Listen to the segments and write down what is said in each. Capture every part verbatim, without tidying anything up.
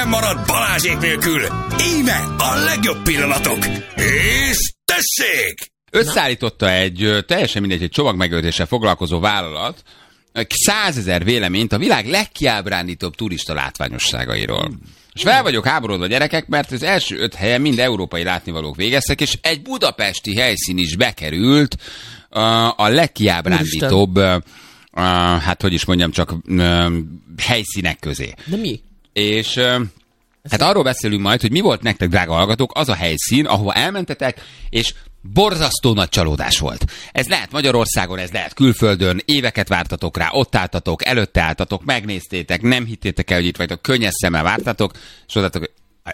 sem marad Balázsék nélkül. Íme a legjobb pillanatok. És tessék! Összeállította egy teljesen mindegy, egy csomagmegőrzéssel foglalkozó vállalat százezer véleményt a világ legkiábrándítóbb turista látványosságairól. És fel vagyok háborodva, gyerekek, mert az első öt helyen mind európai látnivalók végeztek, és egy budapesti helyszín is bekerült uh, a legkiábrándítóbb, uh, hát hogy is mondjam, csak uh, helyszínek közé. De mi? És uh, hát arról beszélünk majd, hogy mi volt nektek, drága hallgatók, az a helyszín, ahova elmentetek, és borzasztó nagy csalódás volt. Ez lehet Magyarországon, ez lehet külföldön, éveket vártatok rá, ott álltatok, előtte álltatok, megnéztétek, nem hittétek el, hogy itt vagytok, könnyes szemmel vártatok, és odatok,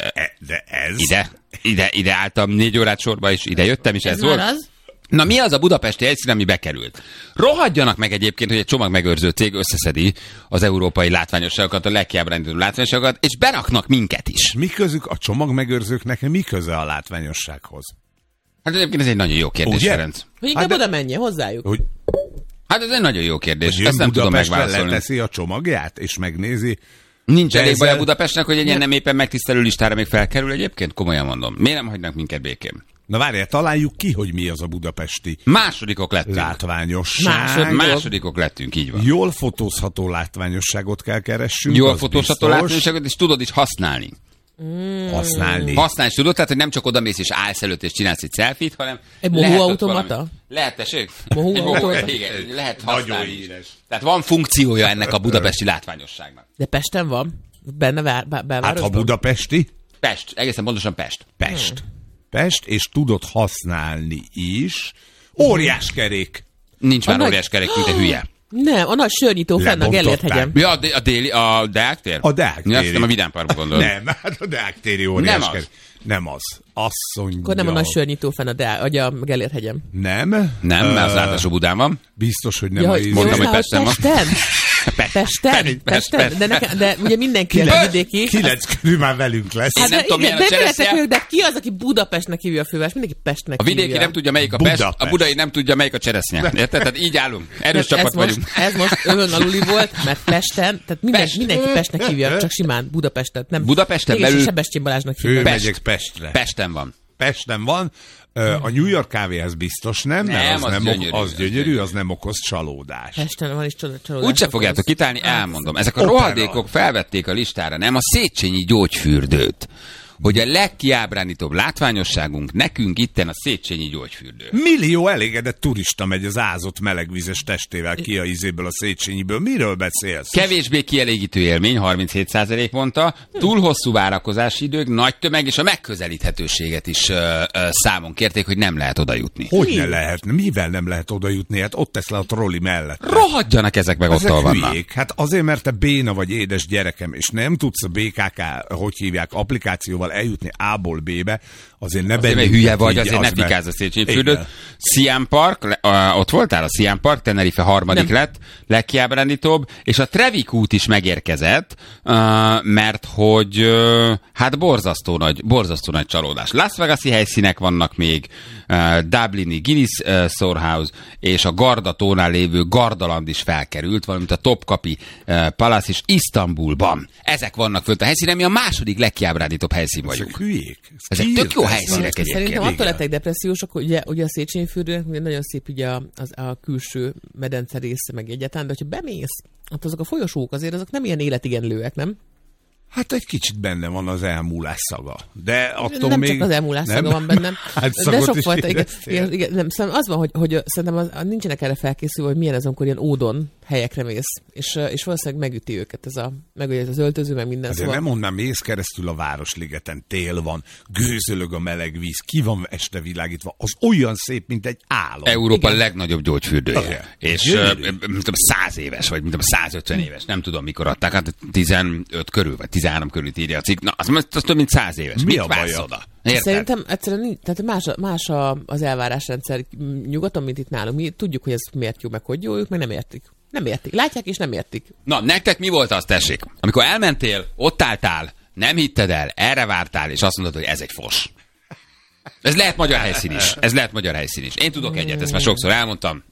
de ez... ide, ide, ide álltam négy órát sorba, és ide jöttem, és ez, ez volt. Az? Na mi az a budapesti helyszín, ami bekerült? Rohadjanak meg egyébként, hogy egy csomagmegőrző cég összeszedi az európai látványosságokat, a legkiábrándítóbb látványosságokat, és beraknak minket is. Mi közük a csomagmegőrzőknek, mi köze a látványossághoz? Hát egyébként ez egy nagyon jó kérdés, Ugye? Ferenc. Hogy inkább Hát de- oda menjen hozzájuk. Hogy, Hát ez egy nagyon jó kérdés, hogy ezt nem tudom Budapestre megválaszolni. leteszi a csomagját, és megnézi. Nincs De elég baj a ezzel- Budapestnek, hogy egy ilyen nem éppen megtisztelő listára még felkerül egyébként? Komolyan mondom. Miért nem hagynak minket békén? Na várjál, találjuk ki, hogy mi az a budapesti Másodikok lettünk. látványosság. Másod- Másodikok lettünk, így van. Jól fotózható látványosságot kell keressünk. Jól az fotózható biztos. látványosságot, és tudod is használni. Használni. Használni is tudod, tehát hogy nem csak odamész és állsz előtt és csinálsz egy selfie-t, hanem Egy mohu lehet ott automata? valami- Lehet, tessék? Mohu Egy automata? Igen, lehet Nagyon használni is. híres. Tehát van funkciója ennek a budapesti látványosságnak. De Pesten van? Benne vár, bá, Hát belvárosban? ha budapesti, Pest, egészen pontosan Pest. Pest. Pest, és tudod használni is. Óriás kerék. Nincs már A nagy- óriás kerek, mint a hülye. Nem, a nagy sörnyitó fenn a Lebontották. Gellért hegyen. Ja, a, dé- a déli, a Deák tér? A Deák Ja, azt téri. nem a Vidám Parkba gondolod. Nem, hát a Deák téri óriás Nem az. kerék. Nem az. Azt mondja. Akkor nem a nagy sörnyitó fenn a, Deá, a, a Gellért hegyen. Nem? Nem, Ö, mert az ráadásul Budán van. Biztos, hogy nem Ja, a hogy íz- mondtam, hogy hogy Pesten van. Pesten? Pest. Pesten? Pest, Pesten? Pest. De, nekem, de ugye mindenki a vidéki. Kilenc körül már velünk lesz. Én Hát nem de, tudom, igen, milyen a de véletlenül cseresznye. vagyok, de ki az, aki Budapestnek hívja a főváros? Mindenki Pestnek A vidéki hívja. nem tudja, melyik a Pest, Budapest. a budai nem tudja, melyik a cseresznye. Érted? Tehát így állunk. Erős Nem, csapat ez vagyunk. most, ez most övön aluli volt, mert Pesten, tehát minden, Pest. mindenki Pestnek hívja, csak simán Budapestet. Nem, Budapesten Mégis belül- Sebestyén Balázsnak hívja. Főmegyek Pestre. Pesten van. Pesten van. Ö, A New York kávéhez biztos nem, mert Nem, az, az nem gyönyörű, ok- az az gyönyörű, gyönyörű. az nem okoz csalódást. Pesten van is csoda- csalódás. Úgyse fogjátok kitálni, elmondom. Ezek a Opera. rohadékok felvették a listára, nem a Széchenyi gyógyfürdőt. Hogy a legkiábrándítóbb látványosságunk nekünk itten a Széchenyi gyógyfürdő. Millió elégedett turista megy az ázott melegvizes testével ki a izéből, a Széchenyiből. Miről beszélsz? Kevésbé kielégítő élmény, harminchét százalék mondta, túl hosszú várakozási idők, nagy tömeg és a megközelíthetőséget is ö, ö, számon kérték, hogy nem lehet oda jutni. Hogy ne lehetne? Mivel nem lehet oda jutni? Hát ott tesz le a trolli mellett. Rohadjanak ezek meg, ott Ezek ahol vannak. hülyék. Hát azért, mert te béna vagy, édes gyerekem, és nem tudsz a bé ká ká, hogy hívják, applikációval eljutni A-ból B-be, azért ne Azért, mert bennünket hülye vagy, így, azért ne az meg- fikázz a Széchenyi fürdőt. Igen. Siam Park, le- a, ott voltál a Siam Park, Tenerife harmadik Nem. lett, legkiábrándítóbb, és a Trevik út is megérkezett, uh, mert hogy uh, hát borzasztó nagy, borzasztó nagy csalódás. Las Vegas-i helyszínek vannak még, uh, Dublini Guinness uh, Storehouse, és a Gardatónál lévő Gardaland is felkerült, valamint a Topkapi uh, Palace is Isztambulban. Ezek vannak fönt a helyszínen, mi a második legkiábrándítóbb helyszín vagyunk. Ezek hülyék. Ezek Ki tök jó írta ezt? helyszínek egyébként. Szerintem attól igen. lettek depressziósok, hogy ugye, ugye a Széchenyi fürdőnek ugye nagyon szép ugye a, az, a külső medence része meg egyáltalán, de hogyha bemész, hát azok a folyosók azért azok nem ilyen életigenlőek, nem? Hát egy kicsit benne van az elmúlás szaga. De attól nem még... csak az elmúlás nem? szaga van bennem. Hát de szagot is sokfajta, igen, éreztél. igen, igen, nem, szerintem az van, hogy, hogy szerintem az, nincsenek erre felkészülve, hogy milyen az, amikor ilyen ódon helyekre mész, és, és valószínűleg megüti őket ez, a, meg ez az öltöző, meg minden. Azért nem mondd már, mész keresztül a Városligeten, tél van, gőzölög a meleg víz, ki van este világítva, az olyan szép, mint egy álom. Európa Igen. legnagyobb gyógyfürdője. Igen. És Gyönyörű. uh, mint tudom, száz éves, vagy mint tudom, százötven éves, nem tudom mikor adták, hát tizenöt körül, vagy tizenhárom körül írja a cikk. Na, az, az több mint száz éves. Mi Mit a vársz baja? oda? Érted? Szerintem egyszerűen nincs, tehát más, a- más a, az elvárásrendszer nyugaton, mint itt nálunk. Mi tudjuk, hogy ez miért jó, meg hogy jó, ők meg nem értik. Nem értik. Látják és nem értik. Na, nektek mi volt az, tessék? Amikor elmentél, ott álltál, nem hitted el, erre vártál, és azt mondod, hogy ez egy fos. Ez lehet magyar helyszín is. Ez lehet magyar helyszín is. Én tudok egyet, ezt már sokszor elmondtam.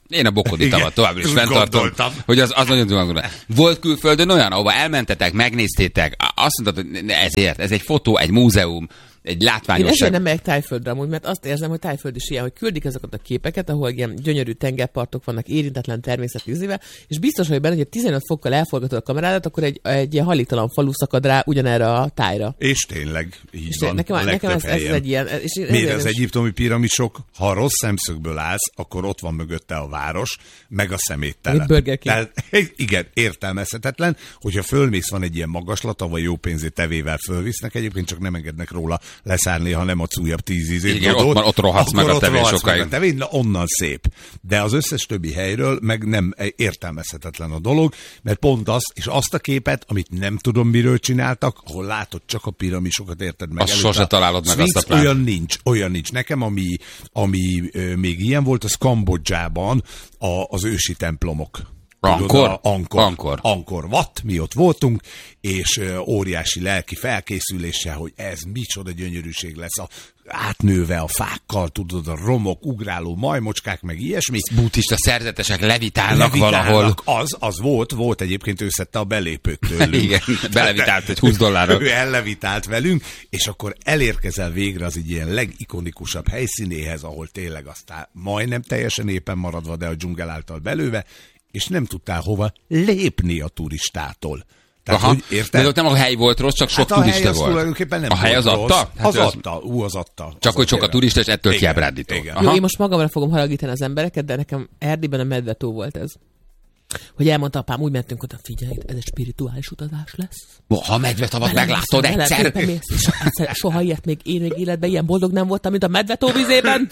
Én a bokoditavat továbbra is fenntartom, gondoltam. hogy az, az nagyon tudom. Volt külföldön olyan, ahova elmentetek, megnéztétek, azt mondtad, hogy ezért, ez egy fotó, egy múzeum, egy Én látványosság. ezért nem megyek Tájföldre amúgy, mert azt érzem, hogy Tájföld is ilyen, hogy küldik ezeket a képeket, ahol ilyen gyönyörű tengerpartok vannak érintetlen természeti ízével, és biztos, hogy benne, hogy tizenöt fokkal elforgatod a kamerádat, akkor egy, egy ilyen hajléktalan falu szakad rá ugyanerre a tájra. És tényleg így És van. nekem, nekem ez, ez egy ilyen... És Miért az egyiptomi piramisok, ha rossz szemszögből állsz, akkor ott van mögötte a város, meg a szeméttelep. Egy Burger King. Tehát, igen, értelmezhetetlen, hogyha fölmész, van egy ilyen magaslata, vagy jó pénzét tevével fölvisznek, egyébként csak nem engednek róla leszállni, ha nem adsz újabb tíz ízét. Igen, dodót, ott, ott rohadsz meg a tevén sokáig. A tevén, na, onnan szép. De az összes többi helyről meg nem értelmezhetetlen a dolog, mert pont az, és azt a képet, amit nem tudom miről csináltak, ahol látod csak a piramisokat, érted meg. Azt sose találod meg azt a plán. Olyan nincs, olyan nincs. Nekem, ami, ami ö, még ilyen volt, az Kambodzsában a, az ősi templomok. Angkor? Angkor. Angkor. Angkor Wat, mi ott voltunk, és ö, óriási lelki felkészüléssel, hogy ez micsoda gyönyörűség lesz, a, átnőve a fákkal, tudod, a romok, ugráló majmocskák, meg ilyesmi. Buddhista szerzetesek levitálnak, Levitálnak. valahol. Az, az volt, volt egyébként, ő szedte a belépőt tőlünk. Igen, belevitált egy húsz dollárra. Ő ellevitált velünk, és akkor elérkezel végre az egy ilyen legikonikusabb helyszínéhez, ahol tényleg aztán majdnem teljesen éppen maradva, de a dzsungel által belőve, és nem tudtál hova lépni a turistától. Tehát, Aha, hogy érted? de ott nem a hely volt rossz, csak sok Hát a hely turista az volt. tulajdonképpen nem A hely volt az rossz. adta? Hát Az az- adta, ú, az adta. Csak Az hogy sok a tényleg. turista, és ettől Igen, kiábrándító. igen. Aha. Jó, én most magamra fogom haragítani az embereket, de nekem Erdélyben a Medvetó volt ez. Hogy elmondta apám, úgy mentünk oda, figyelj, ez egy spirituális utazás lesz. Ha a medvetavat meglátod Bele- egyszer. belemész, és egyszer, soha ilyet még én még életben ilyen boldog nem voltam, mint a Medvetó vizében.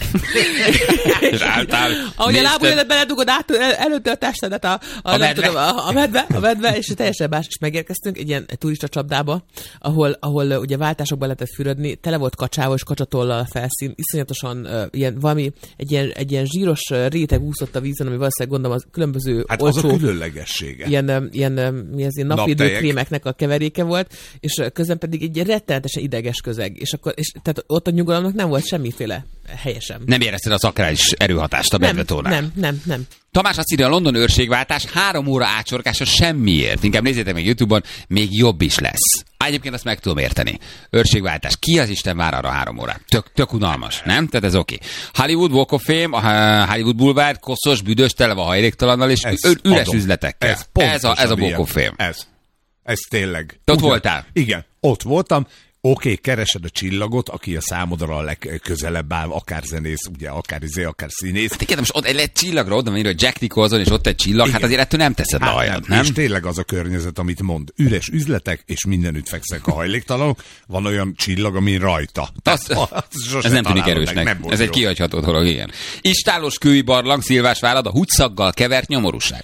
És álltál. Ahogy a nézted. lábujjadat beledugod át, el, előtte a testedet a, a, A nem medve. tudom, a, a medve, a medve, és teljesen más, és megérkeztünk egy ilyen turista csapdába, ahol, ahol uh, ugye váltásokban lehetett fürödni, tele volt kacsával és kacsatollal a felszín, iszonyatosan uh, ilyen valami, egy ilyen, egy ilyen zsíros uh, réteg úszott a vízen, ami valószínűleg gondolom az különböző Hát az a olcsó, különlegessége. ilyen, um, ilyen, um, mi az, ilyen napvédő Naptejek. krémeknek a keveréke volt, és uh, közben pedig egy rettenetesen ideges közeg, és akkor, és, tehát ott a nyugalomnak nem volt semmiféle helyesem. Nem érezted az akrális erőhatást a nem, medvetónál. nem, nem, nem. Tamás azt írja, a London őrségváltás három óra átsorgása semmiért. Inkább nézzétek meg YouTube-on, még jobb is lesz. Egyébként azt meg tudom érteni. Őrségváltás. Ki az Isten vár arra három órát? Tök, tök unalmas, nem? Tehát ez oké. Okay. Hollywood Walk of Fame, a Hollywood Boulevard, koszos, büdös, tele van hajléktalannal, és Ez ü- üres adom. üzletekkel. Ez, Ez, a, ez a pontosan Walk ilyen. of Fame. Ez. Ez tényleg. Te ott voltál? Igen, ott voltam. Oké, okay, keresed a csillagot, aki a számodra a legközelebb áll, akár zenész, ugye, akár izé, akár színész. Hát igen, most ott egy csillagra oda van írva, hogy Jack Nicholson, és ott egy csillag, Igen. hát azért ettől nem teszed le a Hát hajad, nem. nem? És tényleg az a környezet, amit mond. Üres üzletek, és mindenütt fekszenek a hajléktalanok. Van olyan csillag, ami rajta. Az, Tehát, az sose ez nem tűnik találod meg, erősnek. nem volt Ez egy jó. kihagyható dolog, igen. Istálos kői barlang, szilvás várad, a húgyszaggal kevert nyomorúság.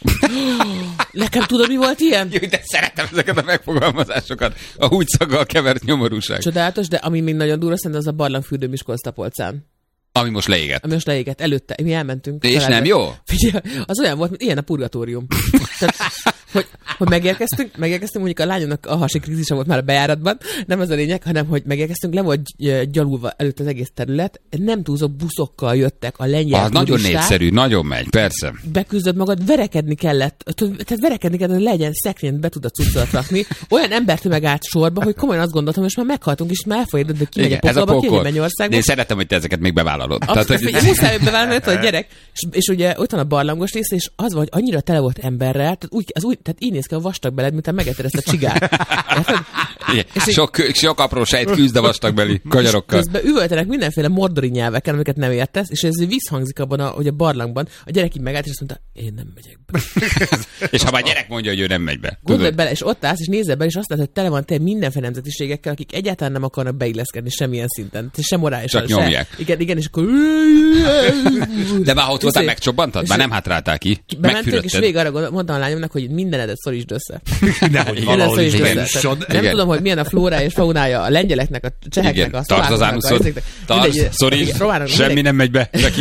Nekem tudod, mi volt ilyen? Jó, de szeretem ezeket a megfogalmazásokat. A húgyszaggal kevert nyomorúság. Csodálatos, de ami még nagyon durva, szerintem az a barlangfürdő Miskolc-Tapolcán. Ami most leégett. Ami most leégett. Előtte, mi elmentünk. És családba. nem jó? Figyelj, az olyan volt, mint ilyen a purgatórium. Tehát, hogy, hogy megérkeztünk, megérkeztünk, mondjuk a lányomnak a hasi krízisa volt már a bejáratban, nem ez a lényeg, hanem hogy megérkeztünk, le volt gy- gyalulva előtt az egész terület, nem túlzó buszokkal jöttek a lengyel Az nagyon turisták. népszerű, nagyon megy, persze. Beküzdöd magad, verekedni kellett, tehát verekedni kellett, hogy legyen szekrényt be tud a cuccolat rakni. Olyan embertömeg állt sorba, hogy komolyan azt gondoltam, és már meghaltunk, és már elfolyadott, hogy kimegy a Igen, ez a pokolba, kimegy pokol. De Mennyországba. én szeretem, hogy te ezeket még bevállalod. Azt, Tehát, hogy muszáj bevállalni, hogy a gyerek. És, és ugye ott van a barlangos rész, és az vagy annyira tele volt emberrel, tehát úgy, az úgy, tehát így néz ki a vastag beled, mint a megeted ezt a csigát. Érted? igen, és így- sok, sok apró sejt küzd a vastagbeli kanyarokkal. Közben üvöltenek mindenféle mordori nyelveken, amiket nem értesz, és ez visszhangzik abban, a, hogy a barlangban a gyerek így megállt, és azt mondta, én nem megyek be. És ha már gyerek mondja, hogy ő nem megy be. Gondolj Tudod? bele, és ott állsz, és nézzel be, és azt látod, hogy tele van tényleg mindenféle nemzetiségekkel, akik egyáltalán nem akarnak beilleszkedni semmilyen szinten. Sem morálisan, Csak nyomják. Se. Igen, igen, és akkor... De már ha ott voltál, Izé- megcsobbantad? és Már nem hátráltál ki? Bementünk, és Megfürödted? végig arra gondol, mondtam a lányomnak, hogy minden mindenedet szorítsd össze. Nehogy Minden valahol is szorítsd össze. beüssön. Tehát Nem Igen. tudom, hogy milyen a flóra és faunája a lengyeleknek, a cseheknek, Igen, a tartsd az szlovákoknak, ánuszod, a izéknek. tartsd, Mindegy, szorítsd, igen, románoknak, semmi mindegy. nem megy be neki.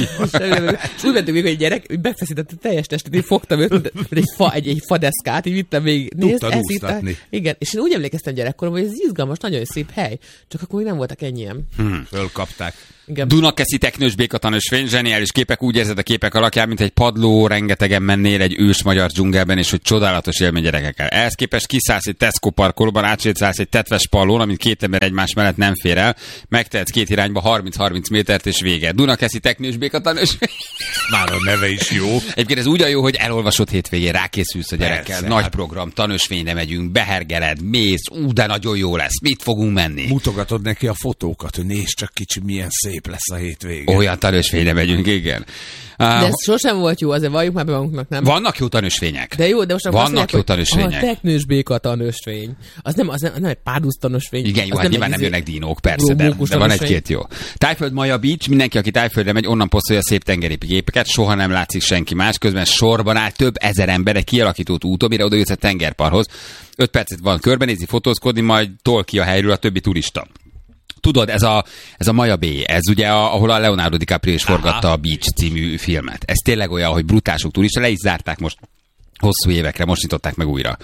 És úgy mentünk még, hogy egy gyerek, hogy befeszítette a teljes testet, így fogtam őt, mint mint egy, fa, egy, egy fadeszkát, így vittem végig. Nézd, Tudtad ez itt a... úsztatni. Igen, és én úgy emlékeztem gyerekkoromban, hogy ez izgalmas, nagyon szép hely. Csak akkor még nem voltak ennyien. Fölkapták. Igen. Dunakeszi teknős békatanösvény, zseniális képek, úgy érzed a képek alakján, mint egy padló, rengetegen mennél egy ős magyar dzsungelben, és hogy csodálatos élmény gyerekekkel. Ehhez képest kiszállsz egy Tesco parkolóban, átsétálsz egy tetves pallón, amit két ember egymás mellett nem fér el, megtehetsz két irányba harminc-harminc métert, és vége. Dunakeszi teknős békatanösvény. Már a neve is jó. Egyébként ez ugyan jó, hogy elolvasott hétvégén, rákészülsz a gyerekkel, Persze, nagy hát. program, tanösvényre megyünk, behergeled, mész, ú, de nagyon jó lesz, mit fogunk menni? Mutogatod neki a fotókat, hogy nézd csak kicsi, milyen szép lesz a hétvége. Olyan tanösvényre megyünk, igen. De Uh, ez sosem volt jó, azért valljuk már be magunknak, nem? vannak jó tanösvények. De jó, de most akkor azt Vannak mondják, jó hogy tanösvények. A teknős béka tanösvény. Az nem, az nem, nem egy párduc tanösvény. Igen, jó, az hát nyilván egy nem izé- jönnek dinók, persze, de, Rómulkus de van tanösvény. egy-két jó. Tájföld Maja Beach, mindenki, aki Tájföldre megy, onnan posztolja szép tengeri képeket, soha nem látszik senki más, közben sorban áll több ezer ember egy kialakított úton, mire oda jutsz a tengerparthoz. Öt percet van körbenézni, fotózkodni, majd tol ki a helyről a többi turista. Tudod, ez a, ez a Maja Bay, ez ugye, a, ahol a Leonardo DiCaprio is forgatta a Beach című filmet. Ez tényleg olyan, hogy brutálsok turista, le is zárták most hosszú évekre, most nyitották meg újra.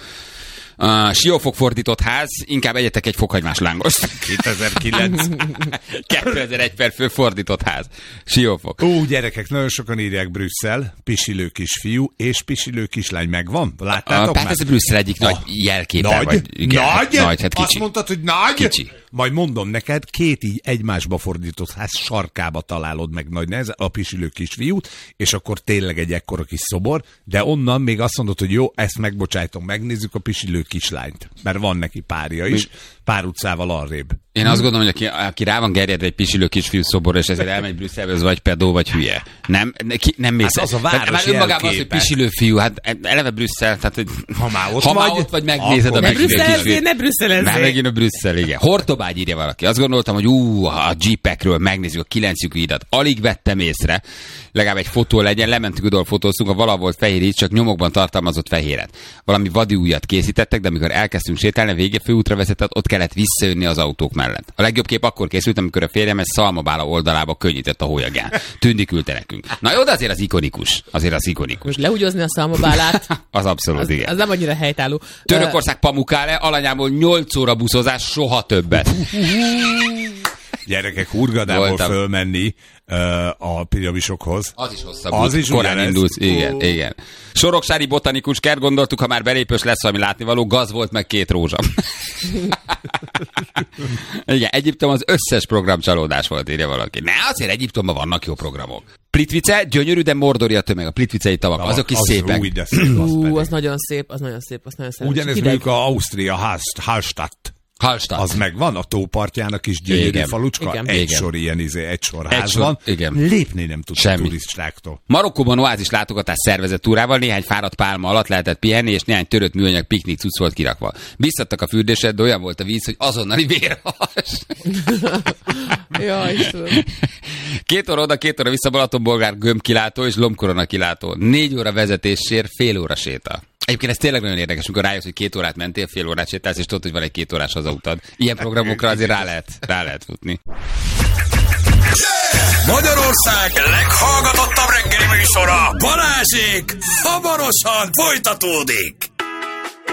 Uh, siófok fordított ház, inkább egyetek egy fokhagymás lángost. kétezer-kilenc. kétezer-egy per fő fordított ház. Siófok. Ó, gyerekek, nagyon sokan írják Brüsszel, pisilő kisfiú és pisilő kislány megvan. Láttátok Uh, már? hát ez Brüsszel egyik nagy jelképe. Nagy? Vagy, igen, nagy? nagy, hát Azt kicsi. mondtad, hogy nagy? Kicsi. Majd mondom neked, két így egymásba fordított ház sarkába találod meg nagy nehezen a pisilő kisfiút, és akkor tényleg egy ekkora kis szobor, de onnan még azt mondod, hogy jó, ezt megbocsájtom, megnézzük a pisilő kislányt, mert van neki párja is, pár utcával arrébb. Én azt gondolom, hogy aki, aki rá van gerjedve egy pisilő kisfiú szoborra, és ezért elmegy Brüsszelbe, az vagy pedó, vagy hülye. Nem, ki, nem mész. Hát az a város már önmagában az, hogy jelképe. pisilő fiú, hát eleve Brüsszel, tehát hogy Ha már ott ha már vagy, ott vagy, megnézed a akkor Ne pisilő brüsszelezzél, kisfiút. ne brüsszelezzél. Már megint a Brüsszel, igen. Hortobágy írja valaki. Azt gondoltam, hogy ú, a Jeepekről megnézzük a kilenc lyukú hidat. Alig vettem észre. Legalább egy fotó legyen, lementünk oda, fotóztunk, a vala volt fehér íz, csak nyomokban tartalmazott fehéret. Valami vadi ujjat készítettek, de amikor elkezdtünk sétálni, a végé főútra vezetett, ott kellett visszajönni az autók mellett. A legjobb kép akkor készült, amikor a férjem egy szalmabála oldalába könnyített a hólyagán. Tündi küldte nekünk. Na jó, de azért az ikonikus. Azért az ikonikus. Most lehúgyozni a szalmabálát, Az abszolút, az, igen. az nem annyira helytálló. Törökország Pamukkale, alanyából nyolc óra buszozás, soha többet. Gyerekek, Hurgadából Voltam. fölmenni uh, a piramisokhoz. Az is hosszabb. Az út. is korán ugyanez. indulsz. Igen, Ó. igen. Soroksári botanikus kert, gondoltuk, ha már belépős lesz, ami látnivaló, gaz volt meg két rózsa. Igen, Egyiptom az összes program csalódás volt, írja valaki. Ne, azért Egyiptomban vannak jó programok. Plitvice, gyönyörű, de mordori a tömeg, a plitvicei tavak, azok is az szépek. Új, de szép, az Ú, pedig. az nagyon szép, az nagyon szép, az nagyon szép. Ugyanez Hideg. mondjuk a Ausztria Hallst- Hallstatt. Hallstatt. Az megvan, a tópartjának is gyönyörű Igen. falucska, Igen. egy Igen. sor ilyen izé, egy sor Egy ház sor, van. igen. Lépni nem tud a Semmi. turistáktól. Marokkóban oázis látogatás szervezett túrával, néhány fáradt pálma alatt lehetett pihenni, és néhány törött műanyag piknik cucc volt kirakva. Visszadtak a fürdésed, de olyan volt a víz, hogy azonnali vérhas. Ja, Istenem. Két óra oda, két óra vissza, Balatonbolgár gömbkilátó és lombkorona kilátó. Négy óra vezetéssér, fél óra séta. Egyébként ez tényleg nagyon érdekes, amikor rájössz, hogy két órát mentél, fél órát sétálsz, és tudod, hogy van egy két órás hazautad. Ilyen programokra azért rá lehet, rá lehet futni. Magyarország leghallgatottabb reggeli műsora, Balázsék hamarosan folytatódik.